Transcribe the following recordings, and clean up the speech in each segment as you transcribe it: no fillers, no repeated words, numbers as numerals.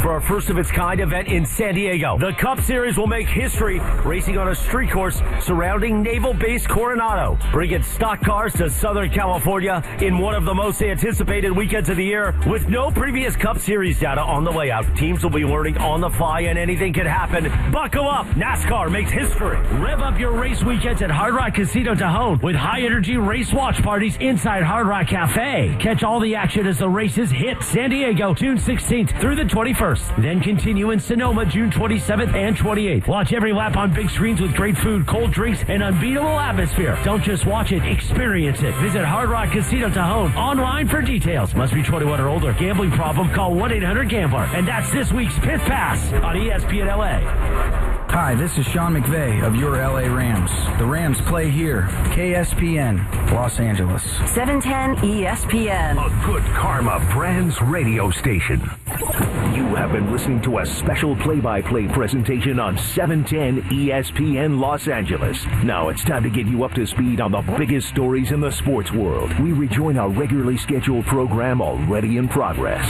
for our first-of-its-kind event in San Diego. The Cup Series will make history, racing on a street course surrounding Naval Base Coronado. Bringing stock cars to Southern California in one of the most anticipated weekends of the year. With no previous Cup Series data on the way out, teams will be learning on the fly and anything can happen. Buckle up. NASCAR makes history. Rev up your race weekends at Hard Rock Casino Tajon with high-energy race watch parties inside Hard Rock Cafe. Catch all the action as the races hit San Diego June 16th through the 21st. Then continue in Sonoma June 27th and 28th. Watch every lap on big screens with great food, cold drinks, and unbeatable atmosphere. Don't just watch it, experience it. Visit Hard Rock Casino Tajon online for details. Must be 21 or older. Gambling problem? Call 1-800-GAMBLER. And that's this week's Pit Pass on ESPN LA. Hi, this is Sean McVay of your LA Rams. The Rams play here. KSPN, Los Angeles. 710 ESPN. A Good Karma Brands radio station. You have been listening to a special play-by-play presentation on 710 ESPN Los Angeles. Now it's time to get you up to speed on the biggest stories in the sports world. We rejoin our regularly scheduled program already in progress.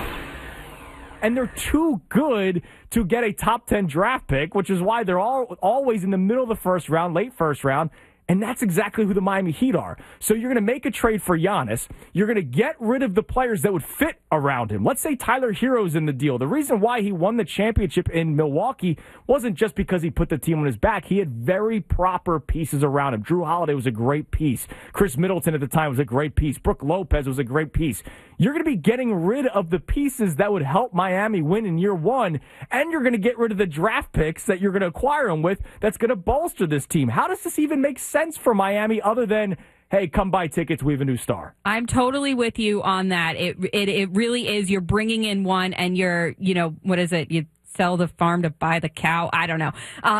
And they're too good to get a top 10 draft pick, which is why they're always in the middle of the first round, late first round. And that's exactly who the Miami Heat are. So you're going to make a trade for Giannis. You're going to get rid of the players that would fit around him. Let's say Tyler Hero's in the deal. The reason why he won the championship in Milwaukee wasn't just because he put the team on his back. He had very proper pieces around him. Drew Holiday was a great piece. Chris Middleton at the time was a great piece. Brook Lopez was a great piece. You're going to be getting rid of the pieces that would help Miami win in year one, and you're going to get rid of the draft picks that you're going to acquire them with that's going to bolster this team. How does this even make sense for Miami other than, hey, come buy tickets, we have a new star? I'm totally with you on that. It really is. You're bringing in one and you're, what is it? You sell the farm to buy the cow. I don't know.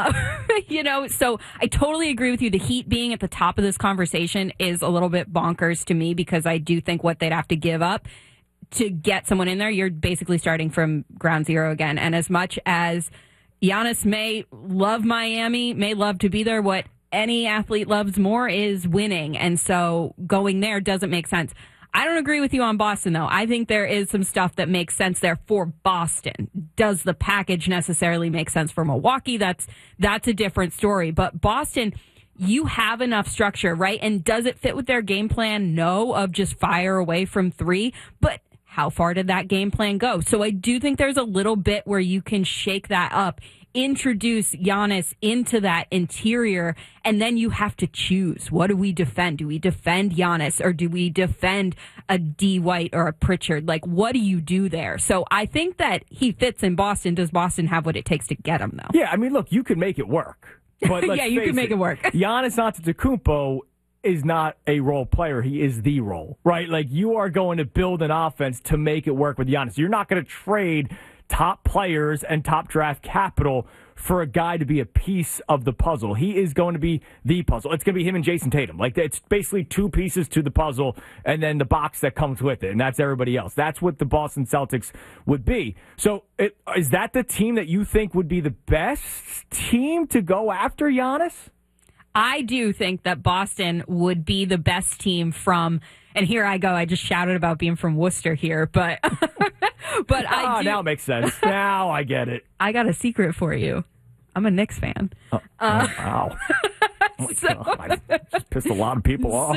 So I totally agree with you. The Heat being at the top of this conversation is a little bit bonkers to me because I do think what they'd have to give up to get someone in there, you're basically starting from ground zero again. And as much as Giannis may love Miami, may love to be there, what any athlete loves more is winning. And so going there doesn't make sense. I don't agree with you on Boston, though. I think there is some stuff that makes sense there for Boston. Does the package necessarily make sense for Milwaukee? That's a different story. But Boston, you have enough structure, right? And does it fit with their game plan? No, of just fire away from three. But how far did that game plan go? So I do think there's a little bit where you can shake that up, introduce Giannis into that interior, and then you have to choose. What do we defend? Do we defend Giannis or do we defend a D. White or a Pritchard? Like, what do you do there? So I think that he fits in Boston. Does Boston have what it takes to get him, though? Yeah, I mean, look, you could make it work. But yeah, you can make it work. Giannis Antetokounmpo is not a role player. He is the role, right? Like, you are going to build an offense to make it work with Giannis. You're not going to trade top players and top draft capital for a guy to be a piece of the puzzle. He is going to be the puzzle. It's going to be him and Jason Tatum. Like, it's basically two pieces to the puzzle and then the box that comes with it, and that's everybody else. That's what the Boston Celtics would be. So is that the team that you think would be the best team to go after Giannis? I do think that Boston would be the best team from, and here I go, I just shouted about being from Worcester here, but I do. Now it makes sense. Now I get it. I got a secret for you. I'm a Knicks fan. Wow. Oh God. I just pissed a lot of people off.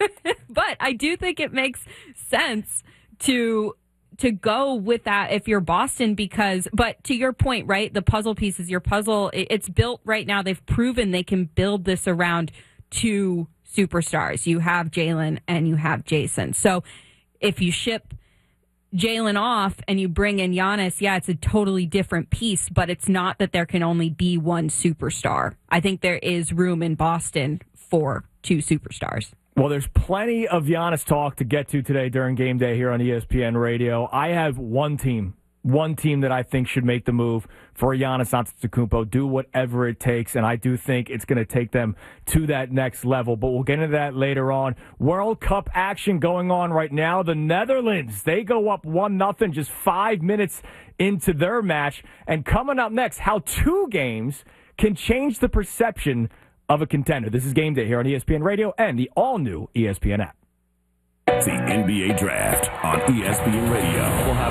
But I do think it makes sense to go with that if you're Boston but to your point, right, the puzzle pieces, your puzzle, it's built right now. They've proven they can build this around two superstars. You have Jalen and you have Jason. So if you ship Jalen off and you bring in Giannis, yeah, it's a totally different piece, but it's not that there can only be one superstar. I think there is room in Boston for two superstars. Well, there's plenty of Giannis talk to get to today during game day here on ESPN Radio. I have one team that I think should make the move for Giannis Antetokounmpo, do whatever it takes, and I do think it's going to take them to that next level, but we'll get into that later on. World Cup action going on right now. The Netherlands, they go up 1-0 just 5 minutes into their match, and coming up next, how two games can change the perception of a contender. This is Game Day here on ESPN Radio and the all-new ESPN app. The NBA Draft on ESPN Radio.